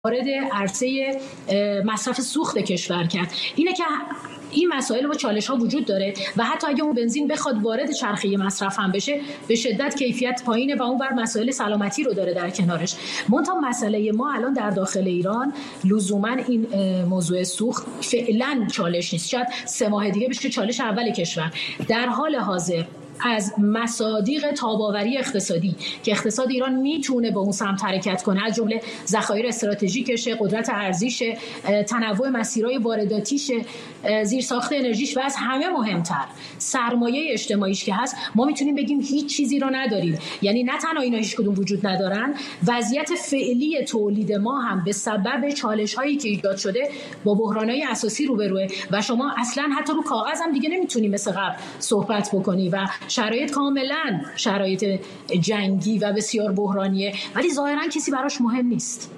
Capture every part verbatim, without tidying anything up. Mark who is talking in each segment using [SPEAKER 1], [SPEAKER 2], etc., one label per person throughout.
[SPEAKER 1] وارد عرصه مصرف سوخت کشور کرد. اینه که این مسائل و چالش ها وجود داره و حتی اگه اون بنزین بخواد وارد چرخه مصرف هم بشه به شدت کیفیت پایینه و اون بر مسائل سلامتی رو داره در کنارش. منتها مسئله ما الان در داخل ایران لزوما این موضوع سوخت فعلا چالش نیست، شاید سه ماه دیگه بشه چالش اول کشور. در حال حاضر از مصادیق تاب‌آوری اقتصادی که اقتصاد ایران میتونه به اون سمت حرکت کنه، از جمله ذخایر استراتژیکشه، قدرت ارزیشه، تنوع مسیرهای وارداتیشه، زیرساخت انرژیش و از همه مهمتر سرمایه اجتماعیش که هست، ما میتونیم بگیم هیچ چیزی رو نداریم. یعنی نه تنها اینا هیچ کدوم وجود ندارن، وضعیت فعلی تولید ما هم به سبب چالش‌هایی که ایجاد شده با بحران‌های اساسی روبروه و شما اصلا حتی رو کاغذ هم دیگه نمیتونی مثل قبل صحبت بکنی و شرایط کاملا شرایط جنگی و بسیار بحرانیه، ولی ظاهرا کسی براش مهم نیست.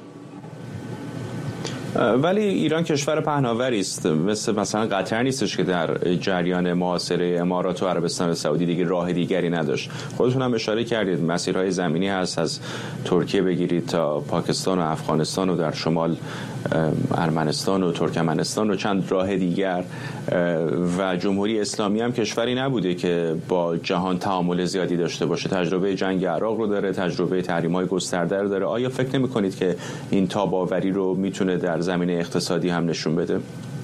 [SPEAKER 2] ولی ایران کشور پهناوری است، مثل مثلا قطر نیستش که در جریان محاصره امارات و عربستان سعودی دیگه راه دیگری نداشت. خودتون هم اشاره کردید مسیرهای زمینی هست، از ترکیه بگیرید تا پاکستان و افغانستان و در شمال ارمنستان و ترکمنستان و چند راه دیگر، و جمهوری اسلامی هم کشوری نبوده که با جهان تعامل زیادی داشته باشه. تجربه جنگ عراق رو داره، تجربه تحریم‌های گسترده رو داره. آیا فکر نمی‌کنید که این تاب‌آوری رو میتونه در زمینه اقتصادی هم نشون بده؟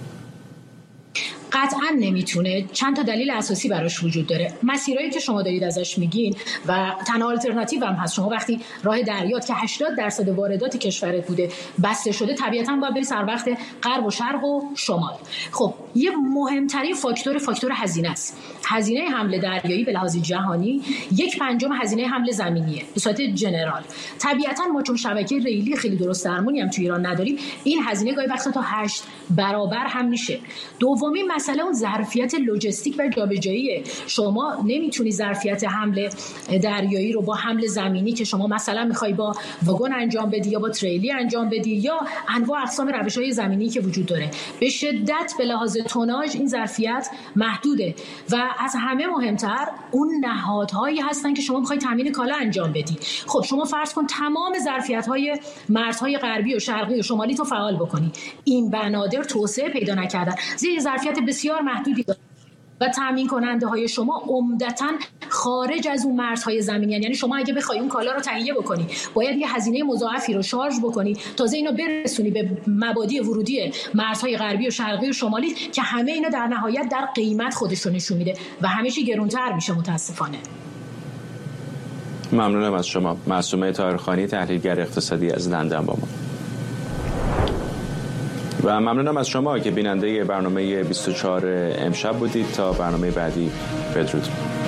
[SPEAKER 1] قطعا نمیتونه. چند تا دلیل اساسی براش وجود داره. مسیرایی که شما دارید ازش میگین و تنها آلترناتیو هم هست. شما وقتی راه دریات که هشتاد درصد واردات کشورت بوده بسته شده، طبیعتاً باید بری سر وقت غرب و شرق و شمال. خب یه مهمترین فاکتور فاکتور هزینه است. هزینه حمله دریایی به لحاظ جهانی یک پنجم هزینه حمله زمینیه به صورت جنرال. طبیعتاً ما چون شبکه ریلی خیلی درست درمونی هم تو ایران نداریم، این هزینه گاهی وقتا تا هشت برابر هم میشه. دومی مسئله اون ظرفیت لوجستیک و جابجاییه. شما نمیتونی ظرفیت حمل دریایی رو با حمل زمینی که شما مثلا میخوای با واگن انجام بدی یا با تریلی انجام بدی یا انواع اقسام روش‌های زمینی که وجود داره، به شدت به لحاظ توناژ این ظرفیت محدوده. و از همه مهمتر اون نهادهایی هستن که شما میخوای تامین کالا انجام بدی. خب شما فرض کن تمام ظرفیت‌های مرزهای غربی و شرقی و شمالی تو فعال بکنی، این بنادر توسعه پیدا نکردن، زیر ظرفیت بسیار محدودی داره و تامین کننده های شما عمدتاً خارج از اون مرزهای زمینی. یعنی شما اگه بخوای اون کالا رو تهیه بکنی باید یه هزینه مضاعفی رو شارژ بکنی تازه اینو برسونی به مبادی ورودی مرزهای غربی و شرقی و شمالی که همه اینا در نهایت در قیمت خودش رو نشون میده و همه چی گرانتر میشه متاسفانه.
[SPEAKER 2] ممنونم از شما. معصومه طاهرخانی، تحلیلگر اقتصادی از لندن با ما. و ممنونم از شما که بیننده برنامه بیست و چهار امشب بودید. تا برنامه بعدی بدرود.